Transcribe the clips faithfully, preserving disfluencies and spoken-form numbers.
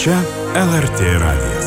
Čia L R T radijas.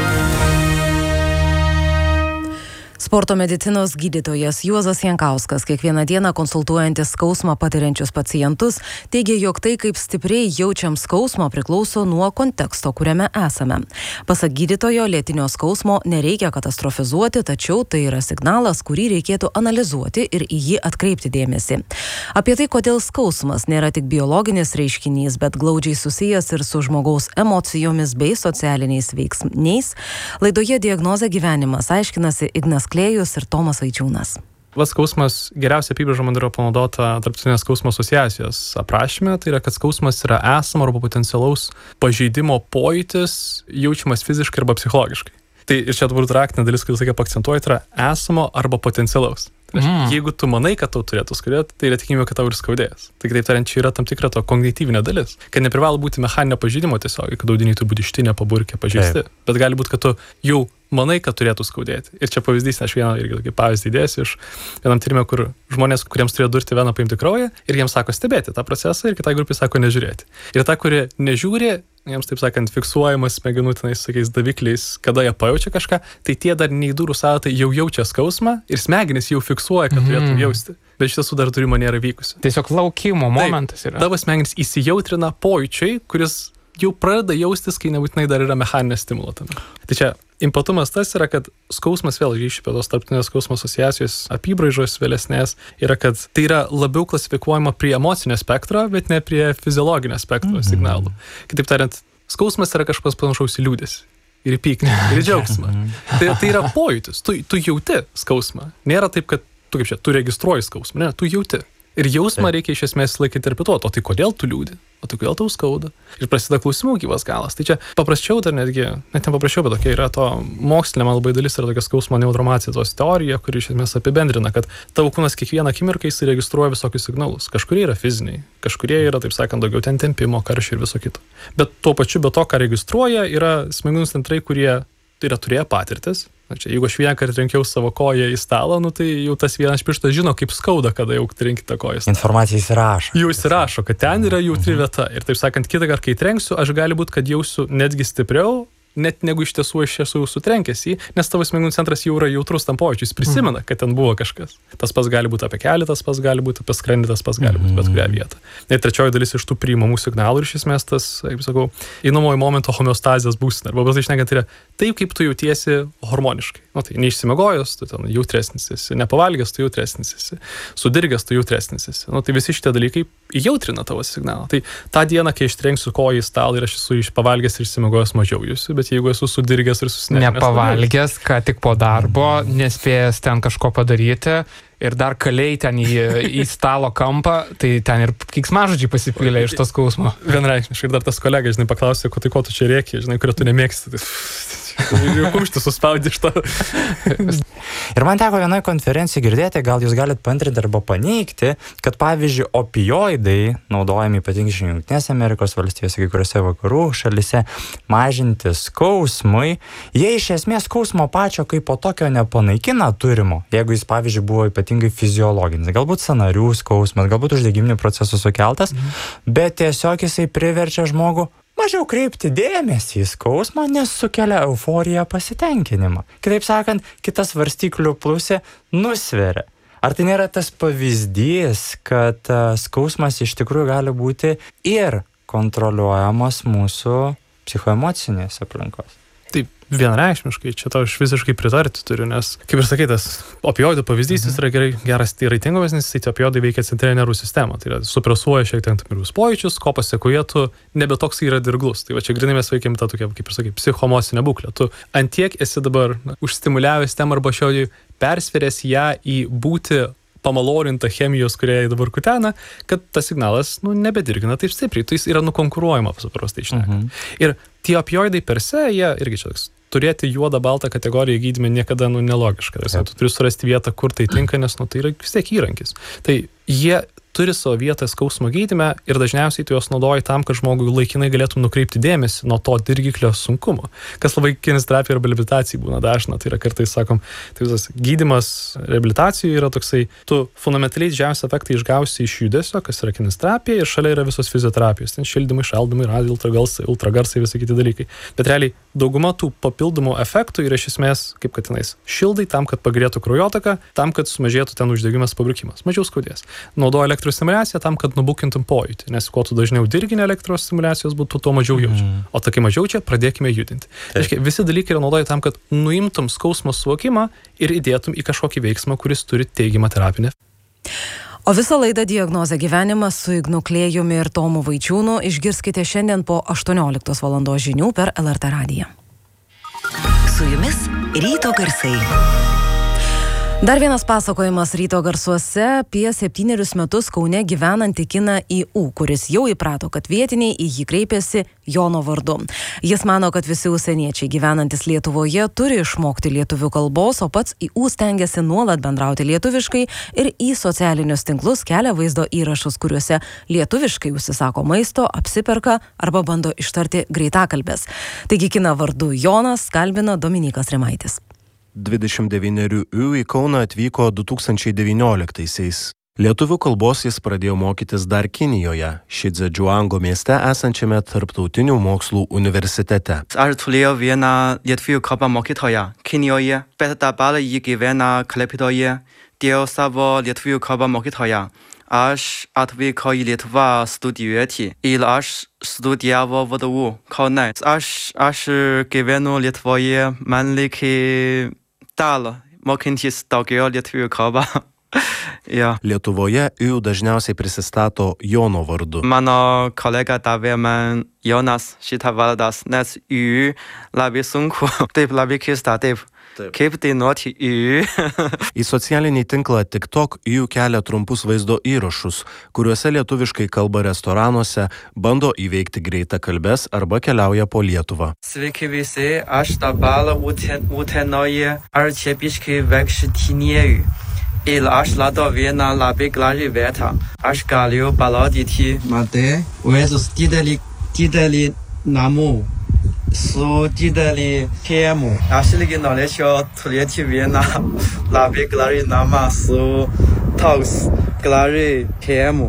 Sporto medicinos gydytojas Juozas Jankauskas, kiekvieną dieną konsultuojantis skausmą patiriančius pacientus, teigia, jog tai, kaip stipriai jaučiam skausmą, priklauso nuo konteksto, kuriame esame. Pasak gydytojo, lėtinio skausmo nereikia katastrofizuoti, tačiau tai yra signalas, kurį reikėtų analizuoti ir į jį atkreipti dėmesį. Apie tai, kodėl skausmas nėra tik biologinis reiškinys, bet glaudžiai susijęs ir su žmogaus emocijomis bei socialiniais veiksniais, laidoje Diagnozė gyvenimas aiškinasi Ignas Klėjus ir Tomas Vaičiūnas. Va, skausmas geriausia apibrėžama yra panaudota Tarptautinės skausmo asociacijos aprašyme, tai yra, kad skausmas yra esamo arba potencialaus pažeidimo pojūtis, jaučiamas fiziškai arba psichologiškai. Tai ir čia turbūt raktinė dalis, kai sakė, akcentuoja, tai yra esamo arba potencialaus. Tai mm. Jeigu tu manai, kad tau turėtų skaudėti, tai yra tikimybė, kad tau ir skaudės. Tai kitaip tariant, čia yra tam tikra to kognityvinė dalis, kad neprivalo būti mechaninio pažeidimo tiesiog, kad audiniai turi būti ištinę, paburkę, pažeisti, Taip. Bet gali būti, kad tu jau manai, kad turėtų skaudėti. Ir čia pavyzdys, aš vieną irgi tokį pavyzdį įdėsiu iš vienam tyrimė, kur žmonės, kuriems turėjo durti veną paimti kraują, ir jiems sako stebėti tą procesą, ir kitai grupiai sako nežiūrėti. Ir ta, kuri nežiūri, jiems, taip sakant, fiksuojamas smegenų tenais tokiais davikliais, kada jie pajaučia kažką, tai tie dar neįdūrų sąvotai jau jaučia skausmą ir smegenys jau fiksuoja, kad turėtų mm. jausti. Bet iš tiesų dar turimo nėra vykusi. Tiesiog laukimo momentas yra. Tavo smegenys įsijautrina pojūčiai, kuris jau pradeda jaustis, kai nebūtinai dar yra mechaninė stimulo tame. Tai čia impatumas tas yra, kad skausmas, vėl grįšiu prie tos Tarptautinės skausmo asociacijos apibraižos vėlesnės, yra, kad tai yra labiau klasifikuojama prie emocinio spektro, bet ne prie fiziologinio spektro mm-hmm. signalų. Kitaip tariant, skausmas yra kažkas panašaus į liūdesį. Ir į pyktį, ir į džiaugsmą. tai, tai yra pojūtis. Tu, tu jauti skausmą. Nėra taip, kad tu kaip čia, tu registruoji skausmą. Ne, tu jauti. Ir jausmą reikia iš esmės laiką interpretuoti. O tai kodėl tu liūdi? O tai kodėl tau skauda? Ir prasideda klausimų gyvas galas. Tai čia paprasčiau dar netgi, net nepaprasčiau, bet tokia yra to mokslinė man labai dalis, yra tokia skausmo neurodramacijos teorija, kuri iš esmės apibendrina, kad tavo kūnas kiekvieną akimirką jis registruoja visokius signalus. Kažkurie yra fiziniai, kažkurie yra, taip sakant, daugiau ten tempimo, karščio ir viso kito. Bet tuo pačiu, be to, ką registruoja, yra smegenų centrai, kurie tai yra turėję patirtis. Čia, jeigu aš vieną kartą trenkiau savo koją į stalą, nu, tai jau tas vienas pirštas žino, kaip skauda, kada jau trenki tą koją. Informacija įsirašo. Jau įsirašo, kad ten yra jautri vieta. Ir taip sakant, kitą kartą, kai trenksiu, aš gali būt, kad jausiu netgi stipriau, net negu iš tiesų aš esu jau sutrenkęs jį, nes tavo smegenų centras jau yra jautrus tam pojūčiui, jis prisimena, kad ten buvo kažkas. Tas pas gali būti apie kelį, tas pas gali būti apie skrandį, tas pas gali būti bet kurią vietą. Ir trečioji dalis iš tų priimamų signalų ir iš esmės tas, kaip sakau, einamojo momento homeostazės būsena. Arba paprastai šnekant, tai yra taip, kaip tu jautiesi hormoniškai. Nu, tai neišsimiegojęs, tu ten jautresnis esi, nepavalgęs, tu jautresnis esi, sudirgęs, tu jautresnis esi. Nu, tai visi šitie dalykai įjautrina tavo signalą. Tai tą dieną, kai aš trenksiu koją į stalą ir aš esu pavalgęs ir išsimiegojęs, mažiau jūsiu, bet jeigu esu sudirgęs ir susinervinęs. Nepavalgęs, ką tik po darbo, nespėjęs ten kažko padaryti ir dar kaliai ten į, į stalo kampą, tai ten ir keiksmažodžiai pasipylė iš to skausmo. Vienreikšmiškai ir dar tas kolega, žinai, paklausė, ko tai ko tu čia rėki, žinai, kurio tu nemėgsti. Ir jau kumštį suspaudė iš to. Ir man teko vienoje konferencijoje girdėti, gal jūs galite paantrinti arba paneigti, kad pavyzdžiui opioidai, naudojami ypatingai Jungtinėse Amerikos valstijose, kai kuriuose vakarų šalise, mažinti skausmui, jie iš esmės skausmo pačio kaip po tokio nepanaikina turimo, jeigu jis pavyzdžiui buvo ypatingai fiziologinis, galbūt sąnarių skausmas, galbūt uždegiminių procesų sukeltas, mhm. bet tiesiog jisai priverčia žmogų mažiau kreipti dėmesį į skausmą, nes sukelia euforiją, pasitenkinimą. Kitaip sakant, kitas svarstyklių pusė nusveria. Ar tai nėra tas pavyzdys, kad skausmas iš tikrųjų gali būti ir kontroliuojamas mūsų psichoemocinės aplinkos? Taip, vienreikšmiškai, čia tau aš visiškai pritarti turiu, nes, kaip ir sakai, tas opioidų pavyzdys, mhm. jis yra gerai, geras tai reitingovas, nes tai opioidai veikia centrinę nervų sistemą, tai yra supresuoja šiek tiek tam tikrus pojūčius, ko pasekoje tu nebe toks yra dirglus. Tai va čia grinai mes veikiam tą tokią, kaip ir sakai, psichoemocinę būklę. Tu antiek esi dabar na, užstimuliavęs tem arba šioj persveręs ją į būti pamalorinta chemijos, kurie dabar kutena, kad tas signalas nu, nebedirgina taip stipriai, tai jis yra nukonkuruojama paprastai šnekant. Mhm. Ir tie opioidai per se, jie irgi čia toks, turėti juodą baltą kategoriją gydyme niekada nu, nelogiška. Tai, tu turi surasti vietą, kur tai tinka, nes nu, tai yra vis tiek įrankis. Tai jie turi savo vietą skausmo gydyme ir dažniausiai tu juos naudoji tam, kad žmogui laikinai galėtum nukreipti dėmesį nuo to dirgiklio sunkumo. Kas labai kineziterapija ir reabilitacija būna dažna, tai yra kartais sakom, tai visas gydymas reabilitacijų yra toksai, tu fundamentaliai didžiausią efektą išgausi iš judesio, kas yra kineziterapija, ir šalia yra visos fizioterapijos, ten šildymai, šaldymai, radio ultragarsai, ultragarsai, visi kiti dalykai. Bet realiai dauguma tų papildomų efektų yra iš esmės kaip kad tenais šildai tam, kad pagerėtų kraujotaką, tam, kad sumažėtų ten uždegimas, pabrukimas, mažiau skaudės. Naudoja elektrostimuliaciją tam, kad nubukintum pojūtį, nes kuo tu dažniau dirginė elektrostimuliacijos būtų, tuo mažiau jaučia. Mm. O tokia mažiau čia, pradėkime judinti. Reiškia, visi dalykai yra naudoja tam, kad nuimtum skausmo suvokimą ir įdėtum į kažkokį veiksmą, kuris turi teigiamą terapinę. O visą laidą Diagnozė gyvenimas su Ignu Klėjumi ir Tomu Vaičiūnu išgirskite šiandien po aštuonioliktos valandos žinių per L R T radiją. Su jumis Ryto garsai. Dar vienas pasakojimas Ryto garsuose apie septynerius metus Kaune gyvenantį kiną I U, kuris jau įprato, kad vietiniai į jį kreipiasi Jono vardu. Jis mano, kad visi užsieniečiai gyvenantis Lietuvoje turi išmokti lietuvių kalbos, o pats I U stengiasi nuolat bendrauti lietuviškai ir į socialinius tinklus kelia vaizdo įrašus, kuriuose lietuviškai užsisako maisto, apsiperka arba bando ištarti greitakalbės. Taigi kiną vardu Jonas kalbina Dominykas Rimaitis. dvidešimt devynerių į Kauną atvyko du tūkstančiai devynioliktaisiais. Lietuvių kalbos jis pradėjo mokytis dar Kinijoje, Šidzeđuango mieste esančiame tarptautinių mokslų universitete. Aš turėjau vieną lietuvių kalbą mokytoją Kinijoje, bet dabar jį gyvena Klaipėdoje dėl savo lietuvių kalbą mokytoją. Aš atvykau į Lietuvą studijuoti ir aš studijavau V D U Kaune. Aš, aš gyvenu Lietuvoje, man reikia dar mokintis daugiau lietuvių kalbą. Ja. Lietuvoje I U dažniausiai prisistato Jono vardu. Mano kolega davė man Jonas šitą vardas, nes I U labai sunku. Taip, labai keista, taip. Taip. Kaip dainuoti I U? Į socialinį tinklą TikTok I U kelia trumpus vaizdo įrašus, kuriuose lietuviškai kalba restoranuose, bando įveikti greitą kalbės arba keliauja po Lietuvą. Sveiki visi, aš dabar Utenoje, ar čia biškai vaikštinėju. Ir aš radau vieną labai gražią vietą. Aš galiu parodyti. Matai, vaizdas didelį, didelį namų. Su didelį kiemu. Aš irgi norėčiau turėti vieną labai gražią namą su toks gražiai kiemu.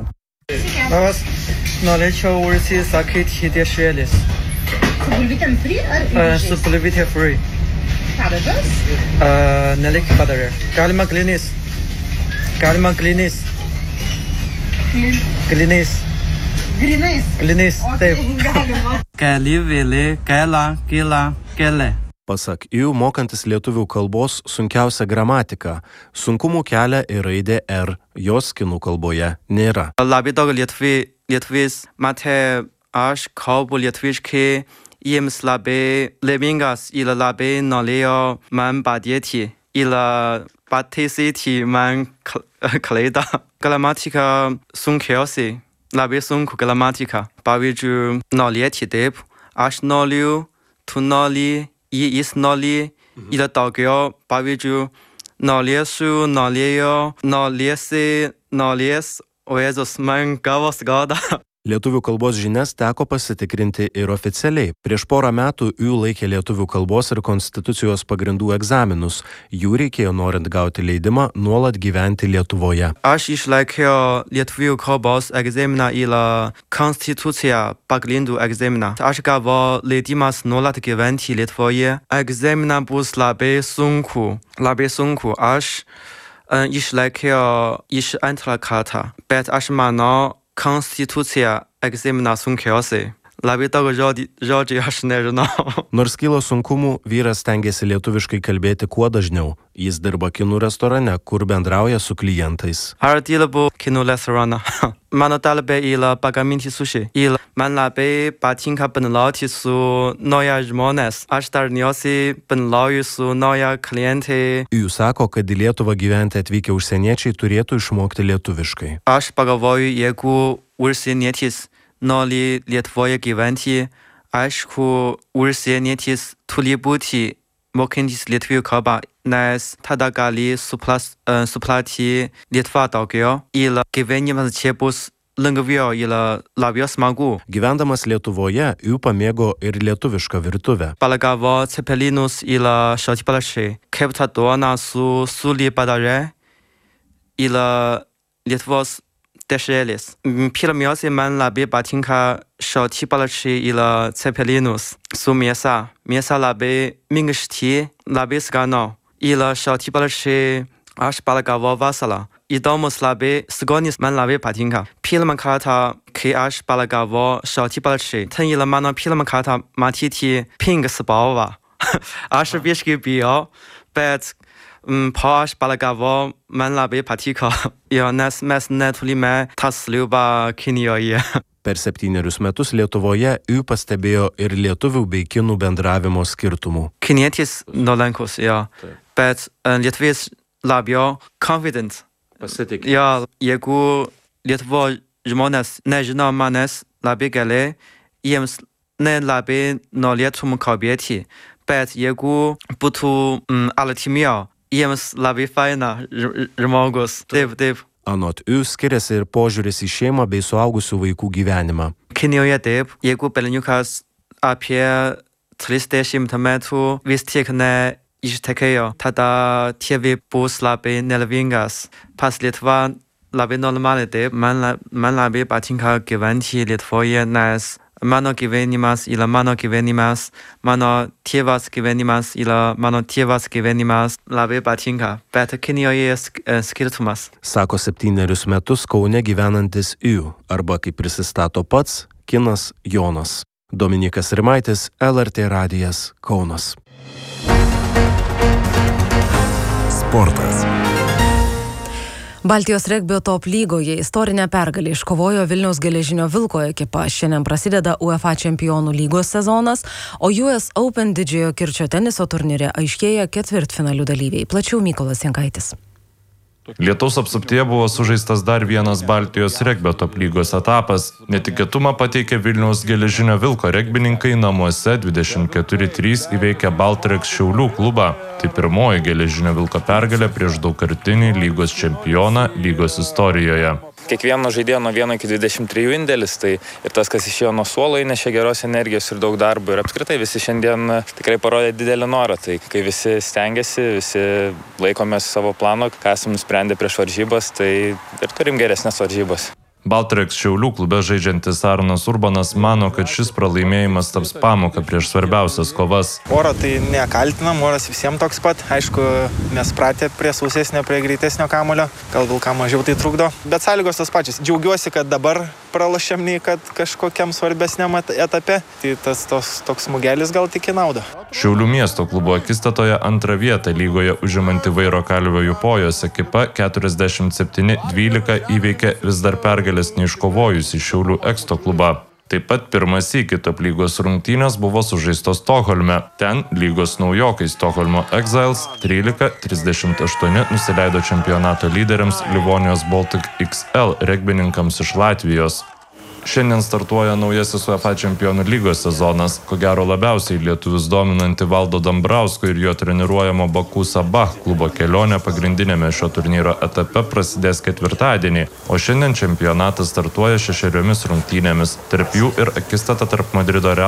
Aš norėčiau užsisakyti dešrelis. Su bulvytėm free ar uh, su bulvytėm free. Padažas? Uh, nereikia padažą. Galima glinis. Galima glinis. Glinis. Grinais. Glinais, taip. Galima. Gali, vėlė, gela, gila, gelė. Pasak I U, mokantis lietuvių kalbos sunkiausia gramatika. Sunkumų kelia ir raidė R, jos kinų kalboje nėra. Labai daug lietuvis, matė, aš kalbu lietuviškai, jiems labai laimingas ir labai norėjo man padėti ir pataisyti man klaidą. Gramatika sunkiausiai. Labai sunku gramatika. Pavyzdžiui, norėti taip, aš noriu, tu nori, jis nori, ir daugiau, pavyzdžiui, norėsiu, norėjo, norėsi, norės, o Jėzus man gavo skauda. Lietuvių kalbos žinias teko pasitikrinti ir oficialiai. Prieš porą metų I U laikė lietuvių kalbos ir konstitucijos pagrindų egzaminus. Jų reikėjo norint gauti leidimą nuolat gyventi Lietuvoje. Aš išlaikiau lietuvių kalbos egzaminą ir konstituciją pagrindų egzaminą. Aš gavau leidimas nuolat gyventi Lietuvoje. Egzaminą bus labai sunku. Labai sunku. Aš uh, išlaikiau iš antrą kartą. Bet aš manau, konstitucija egzaminą sunkiausiai. Labai daug žodžių aš nežinau. Nors kilo sunkumų, vyras stengiasi lietuviškai kalbėti kuo dažniau. Jis dirba kinų restorane, kur bendrauja su klientais. Aš dirbu kinų restorane. Mano darbė yra pagaminti sushi. Ir man labai patinka bendrauti su nauja žmonės. Aš dažniausiai bendrauju su nauja klientai. I U sako, kad į Lietuvą gyventi atvykę užsieniečiai turėtų išmokti lietuviškai. Aš pagalvoju, jeigu užsienietis nori Lietuvoje gyventi, aišku, užsienietis turi būti mokintis lietuvių kalbą, nes tada gali supras, uh, suprasti Lietuvą daugiau ir gyvenimas čia bus lengviau ir labiau smagu. Gyvendamas Lietuvoje, Iu pamėgo ir lietuvišką virtuvę. Paragavo cepelinus ir šalti panašiai. Kepta duona su sūri padare ir Lietuvos dešrelės. Pirmiausia, man labai patinka šalti panašiai ir cepelinus su mėsa. Mėsa labai minkšti, labai skanu. Ir šalti panašiai aš paragavo vasarą. Įdomus labai skonis man labai patinka. Pirmą kartą, kai aš paragavo šalti panašiai, ten yra mano pirmą kartą matyti pink spalvą. Aš biškį bijau, bet um, po aš paragavo man labai patiko. Jo, nes mes neturime tą sriubą Kinijoje. Per septynerius metus Lietuvoje Iu pastebėjo ir lietuvių bei kinų bendravimo skirtumų. Kinietis nuolankus, jo, bet uh, lietuvis labiau confident. Pasitikė. Jo, jeigu Lietuvo žmonės nežino manęs labai gerai, jiems nelabai norėtum kalbėti, bet jeigu būtų mm, artimiau, jiems labai faina žmogus. Taip, taip. Anot Iu skiriasi ir požiūris į šeimą bei suaugusių vaikų gyvenimą. Kinijoje taip, jeigu berniukas apie trisdešimt metų vis tiek ne ištekėjo, tada tėvai bus labai nelaimingas. Pas Lietuva labai normaliai taip, man, man labai patinka gyventi Lietuvoje, nes mano gyvenimas yra mano gyvenimas, mano tėvas gyvenimas yra mano tėvas gyvenimas labai patinka, bet Kinijoje skirtumas. Sako septynerius metus Kaune gyvenantis Iu, arba kaip prisistato pats, kinas Jonas. Dominikas Rimaitis, L R T radijas, Kaunas. Sportas. Baltijos regbio top lygoje istorinę pergalę iškovojo Vilniaus Geležinio Vilko ekipa. Šiandien prasideda UEFA čempionų lygos sezonas, o U S Open didžiojo kirčio teniso turnyre aiškėja ketvirtfinalių dalyviai. Plačiau Mykolas Jankaitis. Lietaus apsuptyje buvo sužaistas dar vienas Baltijos regbio top lygos etapas. Netikėtumą pateikė Vilniaus Geležinio Vilko regbininkai namuose dvidešimt keturi trys įveikė Baltreks Šiaulių klubą. Tai pirmoji Geležinio Vilko pergalė prieš daugkartinį lygos čempioną lygos istorijoje. Kiekvieno žaidėjo nuo vieno iki dvidešimt trijų indėlis, tai ir tas, kas išėjo nuo suolo, įnešė geros energijos ir daug darbo. Ir apskritai visi šiandien tikrai parodė didelį norą. Tai kai visi stengiasi, visi laikomės savo plano, ką esam nusprendę prieš varžybas, tai ir turim geresnės varžybas. Baltreks Šiaulių klube žaidžiantis Arnas Urbanas mano, kad šis pralaimėjimas taps pamoka prieš svarbiausias kovas. Oro tai nekaltinam, oras visiems toks pat. Aišku, mes pratę prie sausesnio, prie greitesnio kamulio. Gal vilkam mažiau tai trukdo. Bet sąlygos tas pačias. Džiaugiuosi, kad dabar pralašėm nei kad kažkokiam svarbesniam etape. Tai tas tos, toks smūgelis gal tik į naudą. Šiaulių miesto klubo akistatoje antrą vietą lygoje užimanti Vairo Kalvio Jupojos ekipa keturiasdešimt septyni dvylika įveikė vis dar pergalės neiškovojusi Šiaulių Eksto klubą. Taip pat pirmas iki top lygos rungtynės buvo sužaistos Stokholme. Ten lygos naujokai Stokholmo Exiles trylika trisdešimt aštuoni nusileido čempionato lyderiams Livonijos Baltic X L regbininkams iš Latvijos. Šiandien startuoja naujasis UEFA čempionų lygos sezonas, ko gero labiausiai lietuvius dominanti Valdo Dambrausko ir jo treniruojamo Baku Sabah klubo kelionė pagrindinėme šio turnyro etape prasidės ketvirtadienį, o šiandien čempionatas startuoja šešeriomis rungtynėmis, tarp jų ir akistata tarp Madrido Real